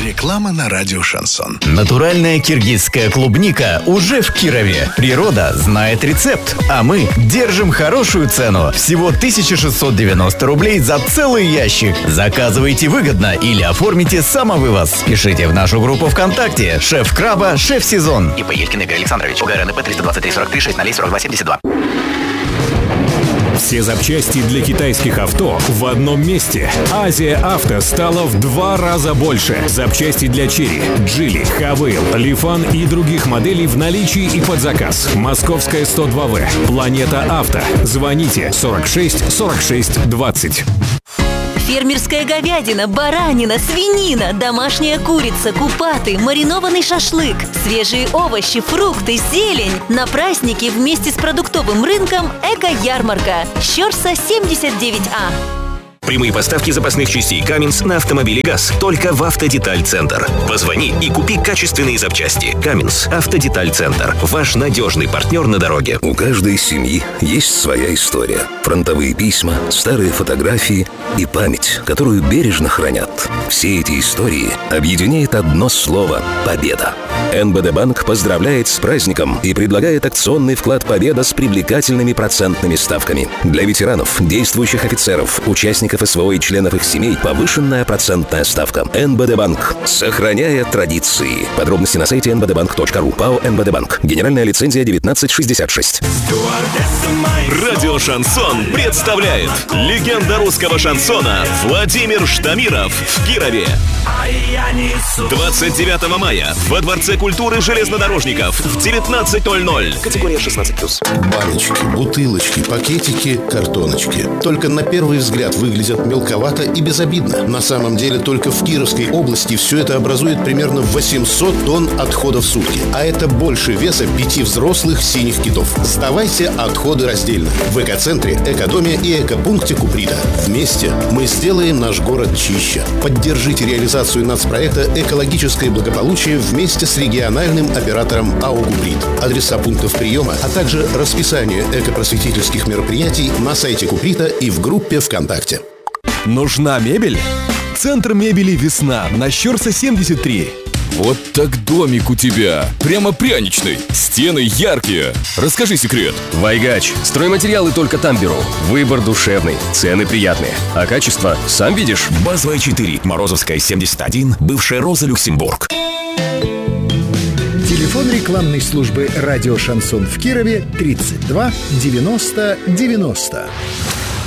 Реклама на радио «Шансон». Натуральная киргизская клубника уже в Кирове. Природа знает рецепт, а мы держим хорошую цену. Всего 1690 рублей за целый ящик. Заказывайте выгодно или оформите самовывоз. Пишите в нашу группу ВКонтакте «Шеф Краба, Шеф Сезон». ИП Елькин Игорь Александрович. УГРНП 323 43 6 42 72. Все запчасти для китайских авто в одном месте. Азия Авто стала в 2 раза больше. Запчасти для Черри, Джили, Хавейл, Лифан и других моделей в наличии и под заказ. Московская 102В. Планета Авто. Звоните 46 46 20. Фермерская говядина, баранина, свинина, домашняя курица, купаты, маринованный шашлык, свежие овощи, фрукты, зелень. На праздники вместе с продуктовым рынком «Эко-ярмарка». Щорса 79А. Прямые поставки запасных частей Каминс на автомобили ГАЗ только в Автодеталь-центр. Позвони и купи качественные запчасти. Каминс. Автодеталь-центр. Ваш надежный партнер на дороге. У каждой семьи есть своя история. Фронтовые письма, старые фотографии и память, которую бережно хранят. Все эти истории объединяет одно слово – победа. НБД Банк поздравляет с праздником и предлагает акционный вклад «Победа» с привлекательными процентными ставками. Для ветеранов, действующих офицеров, участников СВО и членов их семей повышенная процентная ставка. НБД Банк. Сохраняя традиции. Подробности на сайте nbdbank.ru. ПАО НБД Банк. Генеральная лицензия 1966. Радио «Шансон» представляет легенда русского шансона Владимир Ждамиров в Кирове. 29 мая во Дворце культуры железнодорожников в 19:00. Категория 16+. Баночки, бутылочки, пакетики, картоночки. Только на первый взгляд выглядят мелковато и безобидно. На самом деле только в Кировской области все это образует примерно 800 тонн отходов в сутки. А это больше веса 5 взрослых синих китов. Сдавайте отходы раздельно. В экоцентре, экодоме и экопункте Куприта. Вместе мы сделаем наш город чище. Поддержите реализацию нацпроекта «Экологическое благополучие» вместе с региональным оператором АО «Куприт». Адреса пунктов приема, а также расписание экопросветительских мероприятий на сайте Куприта и в группе ВКонтакте. Нужна мебель? Центр мебели «Весна» на Щорса 73. Вот так домик у тебя. Прямо пряничный. Стены яркие. Расскажи секрет. Вайгач. Стройматериалы только там беру. Выбор душевный. Цены приятные. А качество сам видишь. Базовая 4. Морозовская 71. Бывшая Роза Люксембург. Телефон рекламной службы «Радио Шансон» в Кирове 32 90 90.